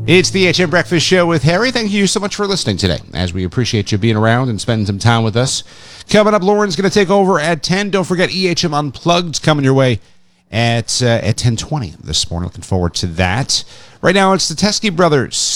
It's the HM Breakfast Show with Harry. Thank you so much for listening today, as we appreciate you being around and spending some time with us. Coming up, Lauren's going to take over at 10. Don't forget EHM Unplugged coming your way at 10:20 this morning. Looking forward to that. Right now, it's the Teskey Brothers.